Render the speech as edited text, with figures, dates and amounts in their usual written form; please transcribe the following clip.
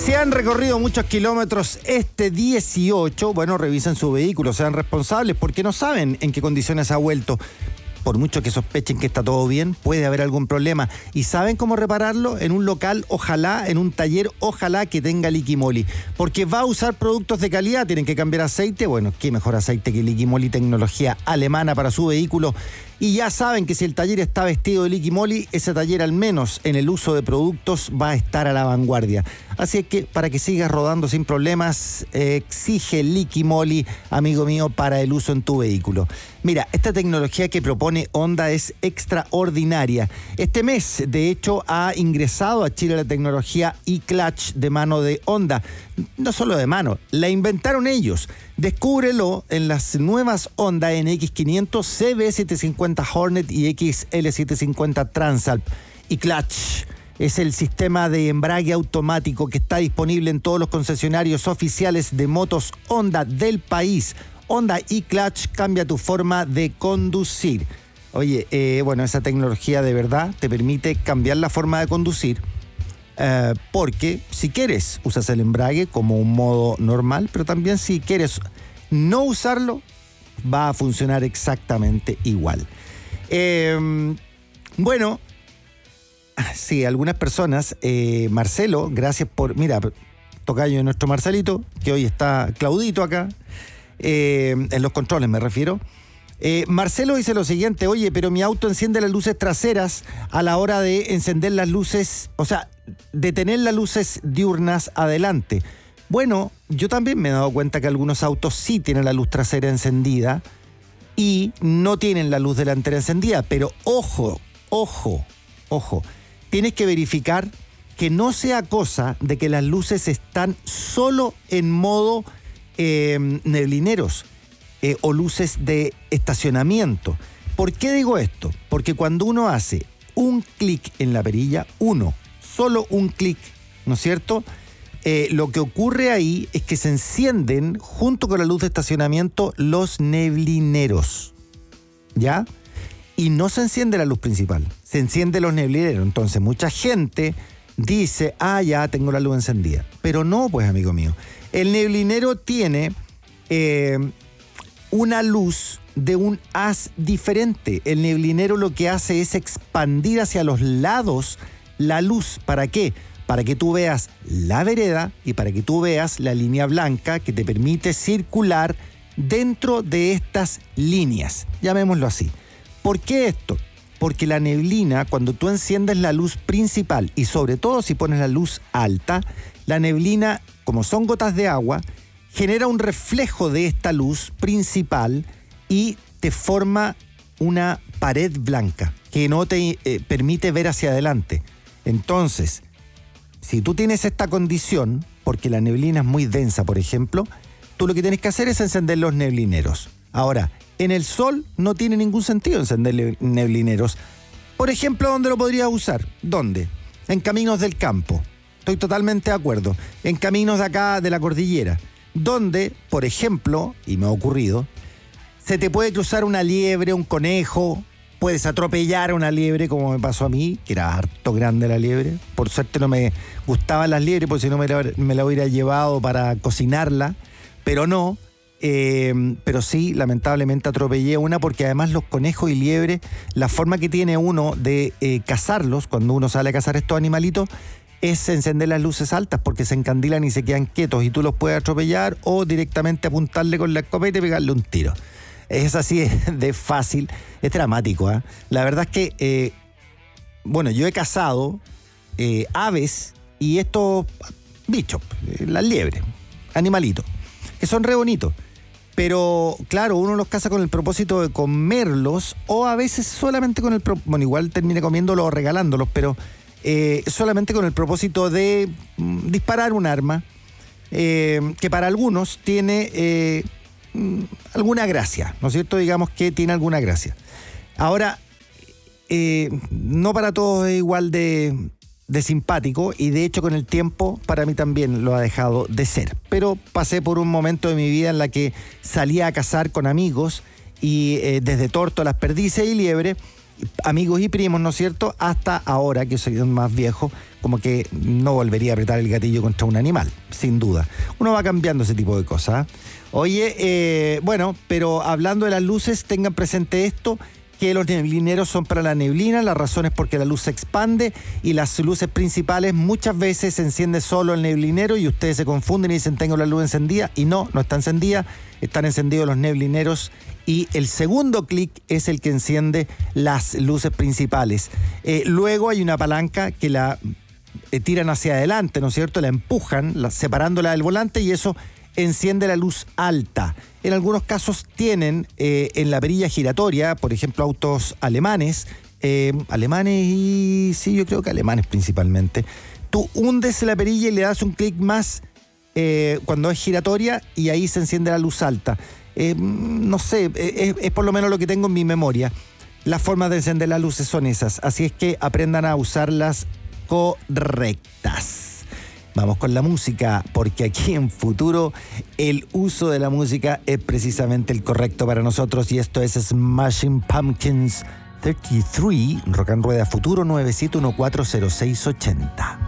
Si han recorrido muchos kilómetros este 18, bueno, revisen su vehículo, sean responsables porque no saben en qué condiciones ha vuelto. Por mucho que sospechen que está todo bien, puede haber algún problema. ¿Y saben cómo repararlo? En un local, ojalá, en un taller, ojalá que tenga Liquimoli. Porque va a usar productos de calidad, tienen que cambiar aceite. Bueno, qué mejor aceite que Liquimoli, tecnología alemana para su vehículo. Y ya saben que si el taller está vestido de Liquimoli, ese taller al menos en el uso de productos va a estar a la vanguardia. Así es que para que sigas rodando sin problemas, exige Liquimoli, amigo mío, para el uso en tu vehículo. Mira, esta tecnología que propone Honda es extraordinaria. Este mes, de hecho, ha ingresado a Chile la tecnología eClutch de mano de Honda. No solo de mano, la inventaron ellos. Descúbrelo en las nuevas Honda NX500, CB750 Hornet y XL750 Transalp. eClutch es el sistema de embrague automático que está disponible en todos los concesionarios oficiales de motos Honda del país. Honda eClutch cambia tu forma de conducir. Oye, bueno, esa tecnología de verdad te permite cambiar la forma de conducir. Porque si quieres, usas el embrague como un modo normal, pero también si quieres no usarlo, va a funcionar exactamente igual. Bueno, sí, algunas personas, Marcelo, gracias por, mira, tocayo de nuestro Marcelito, que hoy está Claudito acá, en los controles me refiero. Marcelo dice lo siguiente: oye, pero mi auto enciende las luces traseras a la hora de encender las luces, o sea, de tener las luces diurnas adelante. Bueno, yo también me he dado cuenta que algunos autos sí tienen la luz trasera encendida y no tienen la luz delantera encendida, pero ojo, tienes que verificar que no sea cosa de que las luces están solo en modo neblineros. O luces de estacionamiento. ¿Por qué digo esto? Porque cuando uno hace un clic en la perilla, solo un clic, ¿no es cierto? Lo que ocurre ahí es que se encienden, junto con la luz de estacionamiento, los neblineros, ¿ya? Y no se enciende la luz principal, se encienden los neblineros. Entonces mucha gente dice, ya tengo la luz encendida. Pero no, pues, amigo mío. El neblinero tiene una luz de un haz diferente. El neblinero lo que hace es expandir hacia los lados la luz. ¿Para qué? Para que tú veas la vereda y para que tú veas la línea blanca que te permite circular dentro de estas líneas. Llamémoslo así. ¿Por qué esto? Porque la neblina, cuando tú enciendes la luz principal y sobre todo si pones la luz alta, la neblina, como son gotas de agua, genera un reflejo de esta luz principal y te forma una pared blanca que no te permite ver hacia adelante. Entonces, si tú tienes esta condición, porque la neblina es muy densa, por ejemplo, tú lo que tienes que hacer es encender los neblineros. Ahora, en el sol no tiene ningún sentido encender neblineros. Por ejemplo, ¿dónde lo podrías usar? ¿Dónde? En caminos del campo. Estoy totalmente de acuerdo. En caminos de acá, de la cordillera. Donde, por ejemplo, y me ha ocurrido, se te puede cruzar una liebre, un conejo, puedes atropellar a una liebre, como me pasó a mí, que era harto grande la liebre. Por suerte no me gustaban las liebres, porque si no me la hubiera llevado para cocinarla, pero no. Pero sí, lamentablemente atropellé una, porque además los conejos y liebres, la forma que tiene uno de cazarlos, cuando uno sale a cazar estos animalitos, es encender las luces altas porque se encandilan y se quedan quietos y tú los puedes atropellar o directamente apuntarle con la escopeta y pegarle un tiro. Es así de fácil, es dramático, ¿eh? La verdad es que, bueno, yo he cazado aves y estos bichos, las liebres, animalitos, que son re bonitos. Pero, claro, uno los caza con el propósito de comerlos o a veces solamente con el propósito, bueno, igual termina comiéndolos o regalándolos, pero solamente con el propósito de disparar un arma que para algunos tiene alguna gracia, ¿no es cierto? Digamos que tiene alguna gracia. Ahora, no para todos es igual de simpático y de hecho con el tiempo para mí también lo ha dejado de ser. Pero pasé por un momento de mi vida en la que salía a cazar con amigos y desde tórtolas, perdices y liebre, amigos y primos, ¿no es cierto?, hasta ahora que soy más viejo, como que no volvería a apretar el gatillo contra un animal, sin duda. Uno va cambiando ese tipo de cosas. Oye, bueno, pero hablando de las luces, tengan presente esto, que los neblineros son para la neblina. La razón es porque la luz se expande y las luces principales muchas veces se enciende solo el neblinero y ustedes se confunden y dicen tengo la luz encendida, y no está encendida, están encendidos los neblineros y el segundo clic es el que enciende las luces principales. Luego hay una palanca que la tiran hacia adelante, ¿no es cierto? La empujan, separándola del volante, y eso enciende la luz alta. En algunos casos tienen en la perilla giratoria, por ejemplo, autos alemanes, y sí, yo creo que alemanes principalmente. Tú hundes la perilla y le das un clic más cuando es giratoria y ahí se enciende la luz alta. No sé, es por lo menos lo que tengo en mi memoria. Las formas de encender las luces son esas, así es que aprendan a usarlas correctas. Vamos con la música, porque aquí en Futuro el uso de la música es precisamente el correcto para nosotros, y esto es Smashing Pumpkins 33, Rock and Rueda Futuro 97140680.